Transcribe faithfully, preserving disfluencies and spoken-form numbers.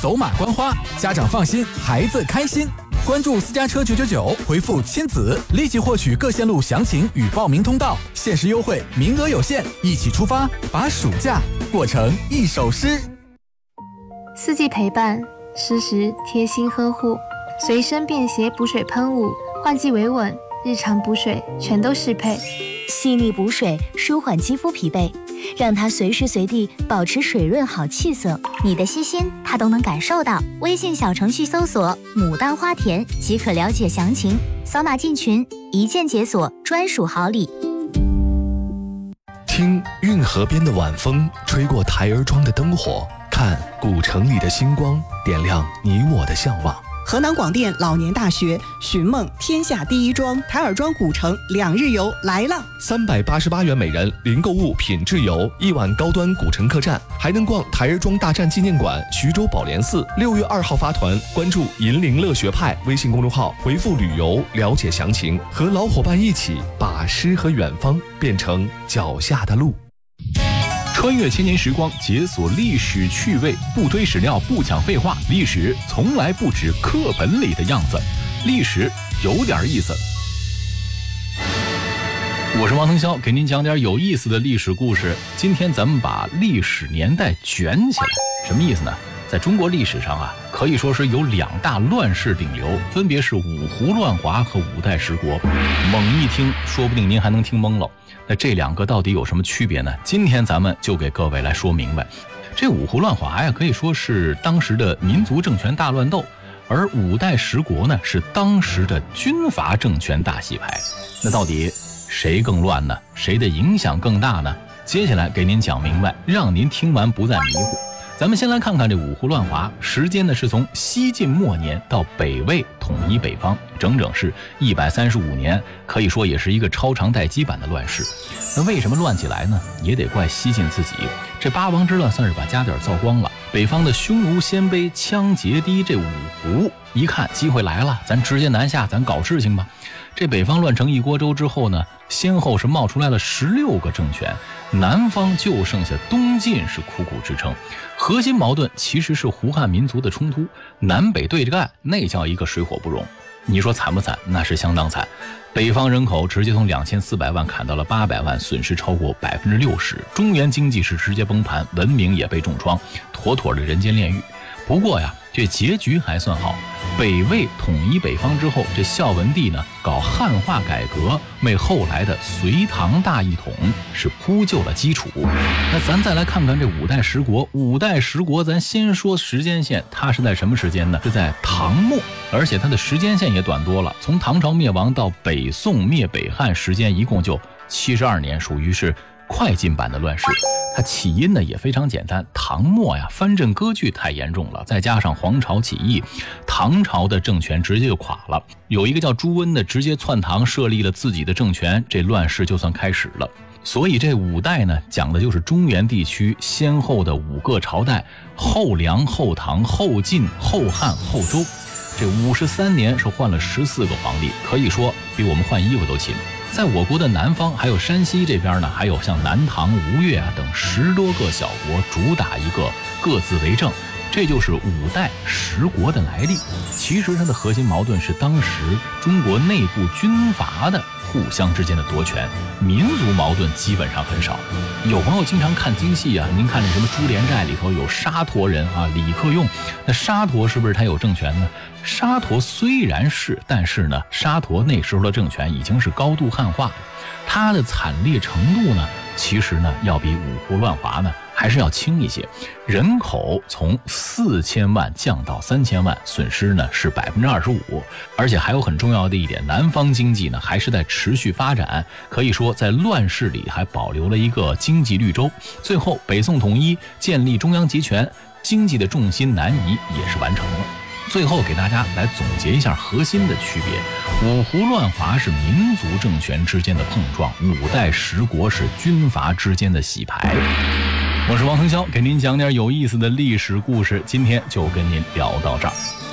走马观花，家长放心，孩子开心。关注私家车九九九，回复亲子，立即获取各线路详情与报名通道，限时优惠，名额有限，一起出发，把暑假过成一首诗。 四季陪伴，适时贴心呵护，随身便携补水喷雾，换季维稳，日常补水全都适配。 细腻补水，舒缓肌肤疲惫，让它随时随地保持水润好气色。 你的细心，它都能感受到。微信小程序搜索“牡丹花田”即可了解详情，扫码进群，一键解锁专属好礼。 听运河边的晚风吹过台儿庄的灯火，看古城里的星光点亮你我的向往。 河南广电老年大学寻梦天下第一庄台儿庄古城两日游来了， 三百八十八元每人，零购物品质游，一晚高端古城客栈，还能逛台儿庄大战纪念馆、徐州宝莲寺。六月二号发团，关注银陵乐学派微信公众号，回复旅游了解详情，和老伙伴一起把诗和远方变成脚下的路。 穿越千年时光，解锁历史趣味，不堆史料，不讲废话，历史从来不止课本里的样子，历史有点意思。我是王腾霄，给您讲点有意思的历史故事。今天咱们把历史年代卷起来，什么意思呢？在中国历史上啊，可以说是有两大乱世顶流，分别是五胡乱华和五代十国。猛一听，说不定您还能听懵了。那这两个到底有什么区别呢？今天咱们就给各位来说明白。这五胡乱华呀，可以说是当时的民族政权大乱斗，而五代十国呢，是当时的军阀政权大洗牌。那到底谁更乱呢？谁的影响更大呢？接下来给您讲明白，让您听完不再迷糊。咱们先来看看这五胡乱华，时间呢是从西晋末年到北魏统一北方，整整是一百三十五年，可以说也是一个超长待机版的乱世。那为什么乱起来呢？也得怪西晋自己，这八王之乱算是把家底儿造光了。北方的匈奴、鲜卑、羌、羯、氐这五胡一看机会来了，咱直接南下，咱搞事情吧。这北方乱成一锅粥之后呢，先后是冒出来了十六个政权，南方就剩下东晋是苦苦支撑。核心矛盾其实是胡汉民族的冲突，南北对着干，那叫一个水火不容。你说惨不惨？那是相当惨。北方人口直接从两千四百万砍到了八百万，损失超过百分之六十。中原经济是直接崩盘，文明也被重创，妥妥的人间炼狱。不过呀，这结局还算好。北魏统一北方之后，这孝文帝呢搞汉化改革，为后来的隋唐大一统是铺就了基础。那咱再来看看这五代十国，五代十国咱先说时间线，它是在什么时间呢？是在唐末，而且它的时间线也短多了，从唐朝灭亡到北宋灭北汉时间一共就七十二年，属于是快进版的乱世。它起因呢也非常简单，唐末呀藩镇割据太严重了，再加上黄巢起义，唐朝的政权直接就垮了。有一个叫朱温的直接篡唐，设立了自己的政权，这乱世就算开始了。所以这五代呢，讲的就是中原地区先后的五个朝代：后梁、后唐、后晋、后汉、后周。这五十三年是换了十四个皇帝，可以说比我们换衣服都勤。在我国的南方还有山西这边呢，还有像南唐、吴越啊等十多个小国主打一个各自为政，这就是五代十国的来历。其实它的核心矛盾是当时中国内部军阀的互相之间的夺权，民族矛盾基本上很少。有朋友经常看京戏啊，您看这什么珠帘寨里头有沙陀人啊，李克用，那沙陀是不是他有政权呢？沙陀虽然是，但是呢，沙陀那时候的政权已经是高度汉化，它的惨烈程度呢，其实呢要比五胡乱华呢还是要轻一些。人口从四千万降到三千万，损失呢是百分之二十五。而且还有很重要的一点，南方经济呢还是在持续发展，可以说在乱世里还保留了一个经济绿洲。最后北宋统一，建立中央集权，经济的重心南移也是完成了。最后给大家来总结一下核心的区别：五胡乱华是民族政权之间的碰撞，五代十国是军阀之间的洗牌。我是王腾霄，给您讲点有意思的历史故事，今天就跟您聊到这儿。